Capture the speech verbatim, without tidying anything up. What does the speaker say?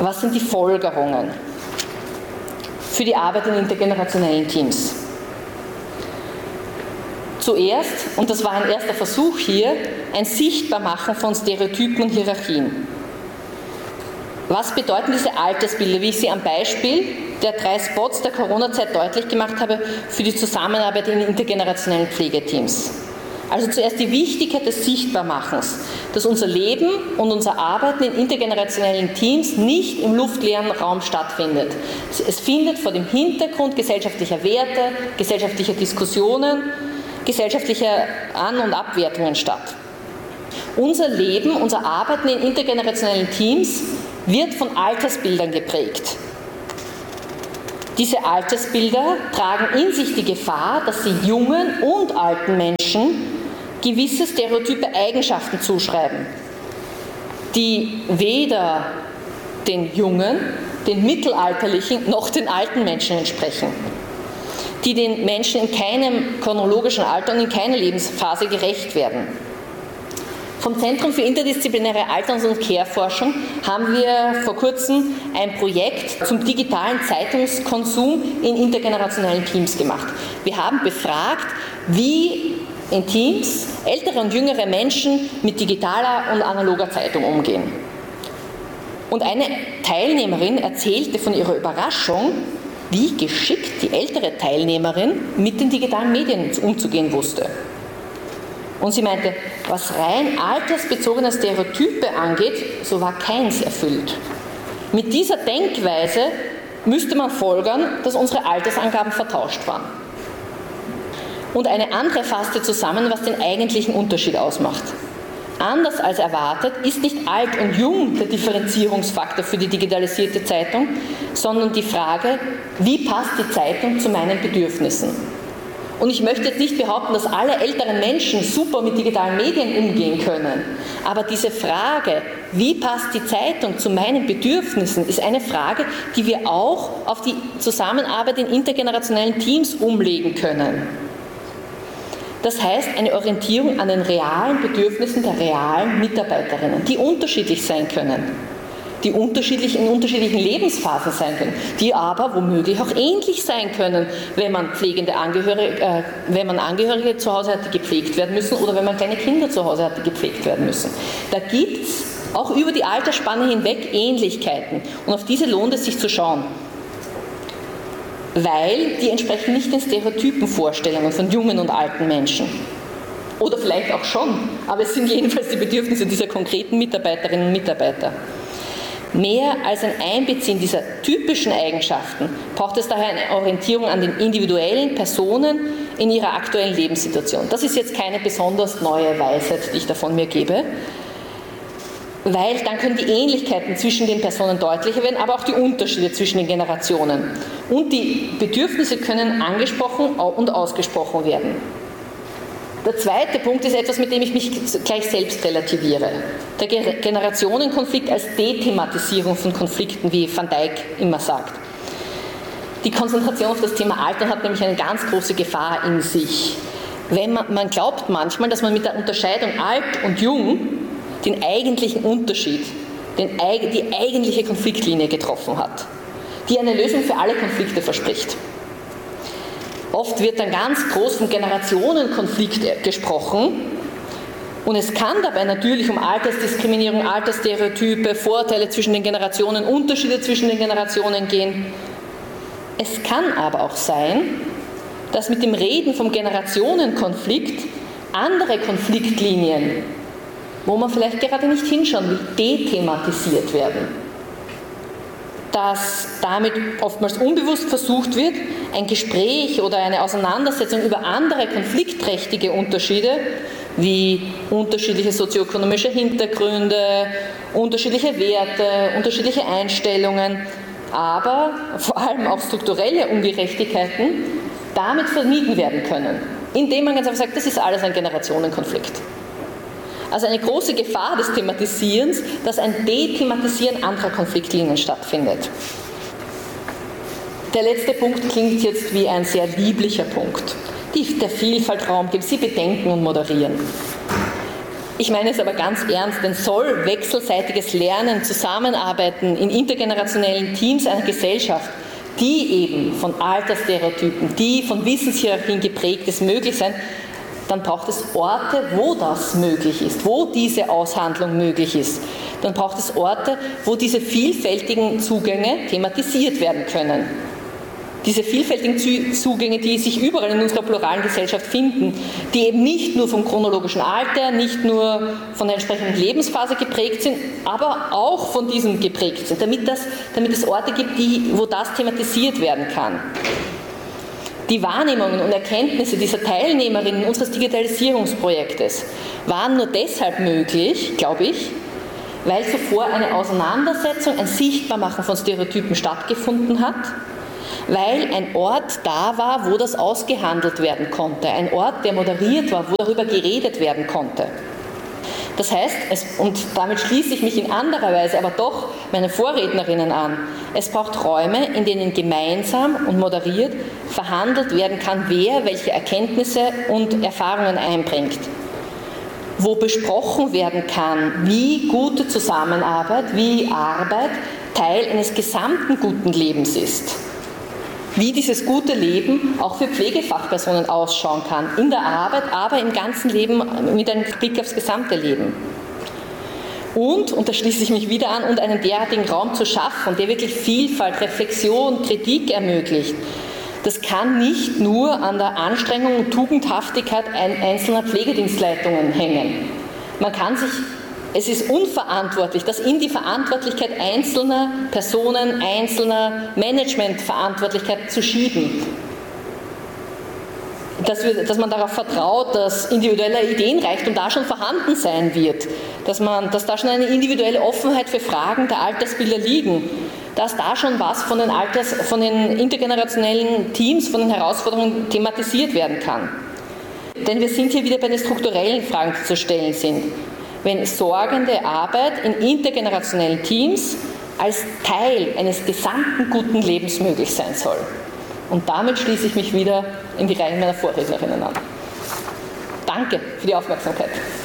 Was sind die Folgerungen für die Arbeit in intergenerationellen Teams? Zuerst, und das war ein erster Versuch hier, ein Sichtbarmachen von Stereotypen und Hierarchien. Was bedeuten diese Altersbilder, wie ich sie am Beispiel der drei Spots der Corona-Zeit deutlich gemacht habe, für die Zusammenarbeit in intergenerationellen Pflegeteams? Also zuerst die Wichtigkeit des Sichtbarmachens, dass unser Leben und unser Arbeiten in intergenerationellen Teams nicht im luftleeren Raum stattfindet. Es findet vor dem Hintergrund gesellschaftlicher Werte, gesellschaftlicher Diskussionen, gesellschaftlicher An- und Abwertungen statt. Unser Leben, unser Arbeiten in intergenerationellen Teams wird von Altersbildern geprägt. Diese Altersbilder tragen in sich die Gefahr, dass sie jungen und alten Menschen gewisse stereotype Eigenschaften zuschreiben, die weder den jungen, den mittelalterlichen noch den alten Menschen entsprechen, die den Menschen in keinem chronologischen Alter und in keiner Lebensphase gerecht werden. Vom Zentrum für interdisziplinäre Alterns- und Care-Forschung haben wir vor kurzem ein Projekt zum digitalen Zeitungskonsum in intergenerationellen Teams gemacht. Wir haben befragt, wie in Teams ältere und jüngere Menschen mit digitaler und analoger Zeitung umgehen. Und eine Teilnehmerin erzählte von ihrer Überraschung, wie geschickt die ältere Teilnehmerin mit den digitalen Medien umzugehen wusste. Und sie meinte, was rein altersbezogene Stereotype angeht, so war keins erfüllt. Mit dieser Denkweise müsste man folgern, dass unsere Altersangaben vertauscht waren. Und eine andere fasste zusammen, was den eigentlichen Unterschied ausmacht. Anders als erwartet ist nicht alt und jung der Differenzierungsfaktor für die digitalisierte Zeitung, sondern die Frage, wie passt die Zeitung zu meinen Bedürfnissen? Und ich möchte jetzt nicht behaupten, dass alle älteren Menschen super mit digitalen Medien umgehen können, aber diese Frage, wie passt die Zeitung zu meinen Bedürfnissen, ist eine Frage, die wir auch auf die Zusammenarbeit in intergenerationellen Teams umlegen können. Das heißt, eine Orientierung an den realen Bedürfnissen der realen Mitarbeiterinnen, die unterschiedlich sein können, die unterschiedlich in unterschiedlichen Lebensphasen sein können, die aber womöglich auch ähnlich sein können, wenn man pflegende Angehörige, äh, wenn man Angehörige zu Hause hat, die gepflegt werden müssen, oder wenn man kleine Kinder zu Hause hat, die gepflegt werden müssen. Da gibt es auch über die Altersspanne hinweg Ähnlichkeiten, und auf diese lohnt es sich zu schauen. Weil die entsprechen nicht den Stereotypenvorstellungen von jungen und alten Menschen. Oder vielleicht auch schon, aber es sind jedenfalls die Bedürfnisse dieser konkreten Mitarbeiterinnen und Mitarbeiter. Mehr als ein Einbeziehen dieser typischen Eigenschaften braucht es daher eine Orientierung an den individuellen Personen in ihrer aktuellen Lebenssituation. Das ist jetzt keine besonders neue Weisheit, die ich da von mir gebe, weil dann können die Ähnlichkeiten zwischen den Personen deutlicher werden, aber auch die Unterschiede zwischen den Generationen. Und die Bedürfnisse können angesprochen und ausgesprochen werden. Der zweite Punkt ist etwas, mit dem ich mich gleich selbst relativiere. Der Generationenkonflikt als Dethematisierung von Konflikten, wie Van Dijk immer sagt. Die Konzentration auf das Thema Alter hat nämlich eine ganz große Gefahr in sich. Wenn man, man glaubt manchmal, dass man mit der Unterscheidung alt und jung den eigentlichen Unterschied, den, die eigentliche Konfliktlinie getroffen hat, die eine Lösung für alle Konflikte verspricht. Oft wird dann ganz groß vom Generationenkonflikt gesprochen, und es kann dabei natürlich um Altersdiskriminierung, Altersstereotype, Vorteile zwischen den Generationen, Unterschiede zwischen den Generationen gehen. Es kann aber auch sein, dass mit dem Reden vom Generationenkonflikt andere Konfliktlinien, wo man vielleicht gerade nicht hinschauen will, dethematisiert werden. Dass damit oftmals unbewusst versucht wird, ein Gespräch oder eine Auseinandersetzung über andere konfliktträchtige Unterschiede, wie unterschiedliche sozioökonomische Hintergründe, unterschiedliche Werte, unterschiedliche Einstellungen, aber vor allem auch strukturelle Ungerechtigkeiten, damit vermieden werden können, indem man ganz einfach sagt, das ist alles ein Generationenkonflikt. Also eine große Gefahr des Thematisierens, dass ein Dethematisieren anderer Konfliktlinien stattfindet. Der letzte Punkt klingt jetzt wie ein sehr lieblicher Punkt. Die der Vielfalt Raum geben, sie bedenken und moderieren. Ich meine es aber ganz ernst, denn soll wechselseitiges Lernen, Zusammenarbeiten in intergenerationellen Teams einer Gesellschaft, die eben von Altersstereotypen, die von Wissenshierarchien geprägt ist, möglich sein, dann braucht es Orte, wo das möglich ist, wo diese Aushandlung möglich ist. Dann braucht es Orte, wo diese vielfältigen Zugänge thematisiert werden können. Diese vielfältigen Zugänge, die sich überall in unserer pluralen Gesellschaft finden, die eben nicht nur vom chronologischen Alter, nicht nur von der entsprechenden Lebensphase geprägt sind, aber auch von diesem geprägt sind, damit, das, damit es Orte gibt, die, wo das thematisiert werden kann. Die Wahrnehmungen und Erkenntnisse dieser Teilnehmerinnen unseres Digitalisierungsprojektes waren nur deshalb möglich, glaube ich, weil zuvor eine Auseinandersetzung, ein Sichtbarmachen von Stereotypen stattgefunden hat, weil ein Ort da war, wo das ausgehandelt werden konnte, ein Ort, der moderiert war, wo darüber geredet werden konnte. Das heißt, es, und damit schließe ich mich in anderer Weise aber doch meine Vorrednerinnen an, es braucht Räume, in denen gemeinsam und moderiert verhandelt werden kann, wer welche Erkenntnisse und Erfahrungen einbringt. Wo besprochen werden kann, wie gute Zusammenarbeit, wie Arbeit Teil eines gesamten guten Lebens ist. Wie dieses gute Leben auch für Pflegefachpersonen ausschauen kann, in der Arbeit, aber im ganzen Leben mit einem Blick aufs gesamte Leben. Und, und da schließe ich mich wieder an, und einen derartigen Raum zu schaffen, der wirklich Vielfalt, Reflexion, Kritik ermöglicht. Das kann nicht nur an der Anstrengung und Tugendhaftigkeit einzelner Pflegedienstleitungen hängen. Man kann sich Es ist unverantwortlich, das in die Verantwortlichkeit einzelner Personen, einzelner Managementverantwortlichkeit zu schieben. Dass, wir, dass man darauf vertraut, dass individueller Ideenreichtum da schon vorhanden sein wird, dass, man, dass da schon eine individuelle Offenheit für Fragen der Altersbilder liegen, dass da schon was von den, Alters, von den intergenerationellen Teams, von den Herausforderungen thematisiert werden kann. Denn wir sind hier wieder bei den strukturellen Fragen, die zu stellen sind. Wenn sorgende Arbeit in intergenerationellen Teams als Teil eines gesamten guten Lebens möglich sein soll. Und damit schließe ich mich wieder in die Reihe meiner Vorrednerinnen an. Danke für die Aufmerksamkeit.